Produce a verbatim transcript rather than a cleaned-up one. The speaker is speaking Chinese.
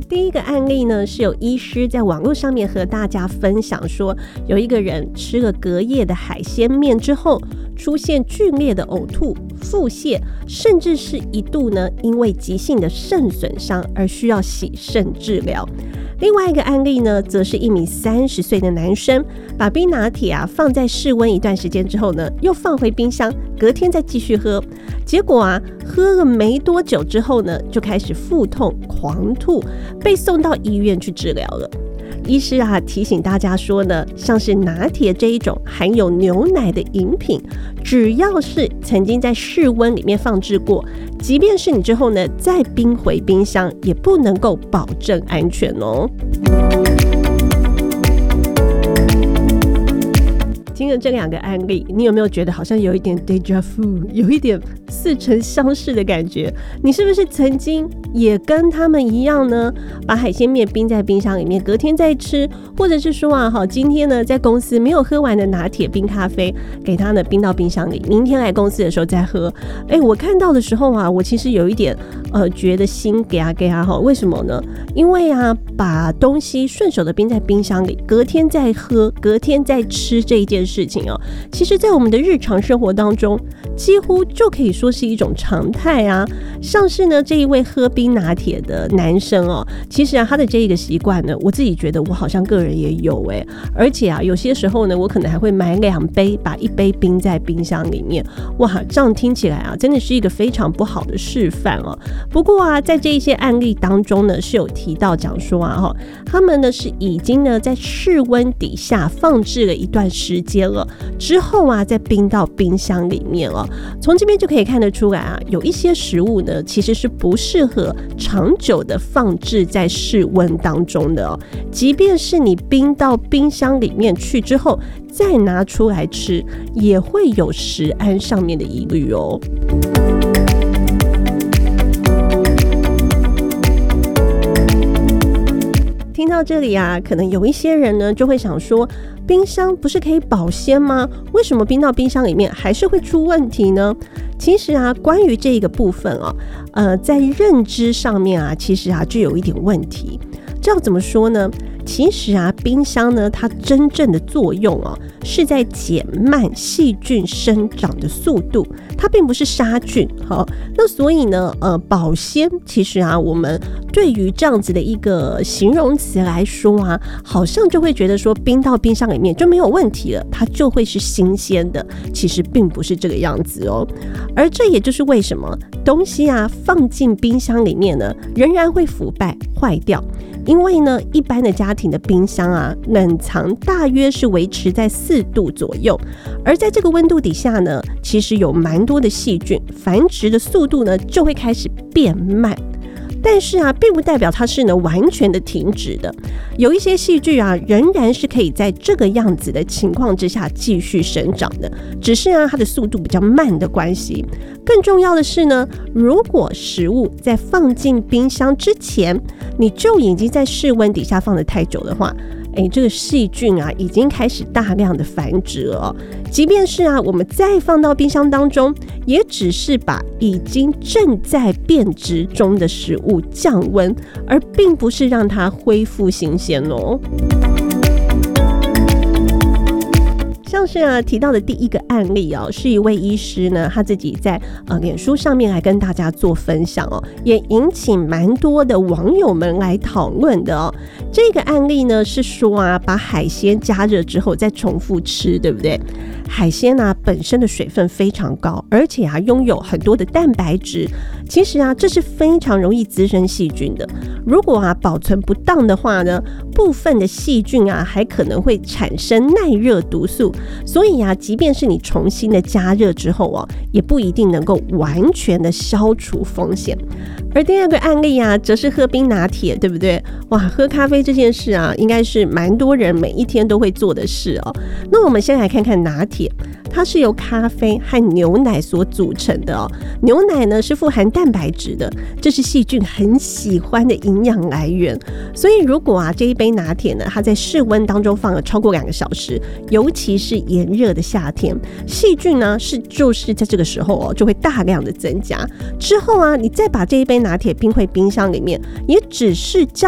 第一个案例呢，是有医师在网络上面和大家分享说，有一个人吃了隔夜的海鲜面之后，出现剧烈的呕吐、腹泻，甚至是一度呢因为急性的肾损伤而需要洗肾治疗。另外一个案例呢，则是一名三十岁的男生，把冰拿铁啊放在室温一段时间之后呢，又放回冰箱，隔天再继续喝。结果啊，喝了没多久之后呢，就开始腹痛、狂吐，被送到医院去治疗了。医师啊提醒大家说呢，像是拿铁这一种含有牛奶的饮品，只要是曾经在室温里面放置过，即便是你之后呢再冰回冰箱，也不能够保证安全哦。听了这两个案例，你有没有觉得好像有一点 déjà vu， 有一点似曾相识的感觉？你是不是曾经也跟他们一样呢？把海鲜面冰在冰箱里面，隔天再吃，或者是说啊，好，今天呢在公司没有喝完的拿铁冰咖啡，给他呢冰到冰箱里，明天来公司的时候再喝。哎，我看到的时候啊，我其实有一点呃觉得心给啊给啊好，为什么呢？因为啊，把东西顺手的冰在冰箱里，隔天再喝，隔天再吃这一件事。事情哦，其实在我们的日常生活当中，几乎就可以说是一种常态啊。像是呢这一位喝冰拿铁的男生哦，其实啊他的这一个习惯呢，我自己觉得我好像个人也有哎，而且啊有些时候呢，我可能还会买两杯，把一杯冰在冰箱里面。哇，这样听起来啊，真的是一个非常不好的示范哦。不过啊，在这一些案例当中呢，是有提到讲说啊，哈，他们呢是已经呢在室温底下放置了一段时间。之后啊，再冰到冰箱里面哦。从这边就可以看得出来啊，有一些食物呢，其实是不适合长久的放置在室温当中的哦。即便是你冰到冰箱里面去之后，再拿出来吃，也会有食安上面的疑虑哦。听到这里啊，可能有一些人呢就会想说，冰箱不是可以保鲜吗？为什么冰到冰箱里面还是会出问题呢？其实啊，关于这个部分啊，呃，在认知上面啊，其实啊就有一点问题。这要怎么说呢？其实啊，冰箱呢，它真正的作用哦，是在减慢细菌生长的速度，它并不是杀菌。好，那所以呢，呃，保鲜其实啊，我们对于这样子的一个形容词来说啊，好像就会觉得说冰到冰箱里面就没有问题了，它就会是新鲜的。其实并不是这个样子哦。而这也就是为什么东西啊放进冰箱里面呢，仍然会腐败坏掉。因为呢，一般的家庭的冰箱啊，冷藏大约是维持在四度左右，而在这个温度底下呢，其实有蛮多的细菌，繁殖的速度呢就会开始变慢。但是啊，并不代表它是呢完全的停止的，有一些细菌啊，仍然是可以在这个样子的情况之下继续生长的，只是啊它的速度比较慢的关系。更重要的是呢，如果食物在放进冰箱之前，你就已经在室温底下放得太久的话，哎，这个细菌啊已经开始大量的繁殖了哦。即便是啊我们再放到冰箱当中，也只是把已经正在变质中的食物降温，而并不是让它恢复新鲜哦。像是啊提到的第一个案例哦，是一位医师呢，他自己在呃脸书上面来跟大家做分享哦，也引起蛮多的网友们来讨论的哦。这个案例呢是说啊，把海鲜加热之后再重复吃，对不对？海鲜啊本身的水分非常高，而且啊拥有很多的蛋白质，其实啊这是非常容易滋生细菌的。如果啊保存不当的话呢，部分的细菌啊还可能会产生耐热毒素，所以啊即便是你重新的加热之后啊，也不一定能够完全的消除风险。而第二个案例啊，则是喝冰拿铁，对不对？哇，喝咖啡这件事啊，应该是蛮多人每一天都会做的事哦。那我们先来看看拿铁，它是由咖啡和牛奶所组成的哦。牛奶呢是富含蛋白质的，这是细菌很喜欢的营养来源。所以如果啊这一杯拿铁呢，它在室温当中放了超过两个小时，尤其是炎热的夏天，细菌呢是就是在这个时候哦就会大量的增加。之后啊，你再把这一杯拿铁冰回冰箱里面，也只是叫